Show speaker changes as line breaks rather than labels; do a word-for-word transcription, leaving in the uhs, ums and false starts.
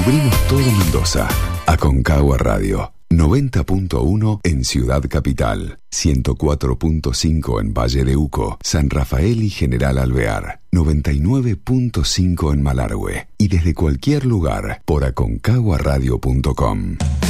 Cubrimos todo Mendoza. Aconcagua Radio. noventa punto uno en Ciudad Capital, ciento cuatro punto cinco en Valle de Uco, San Rafael y General Alvear, noventa y nueve punto cinco en Malargüe y desde cualquier lugar por aconcagua radio punto com.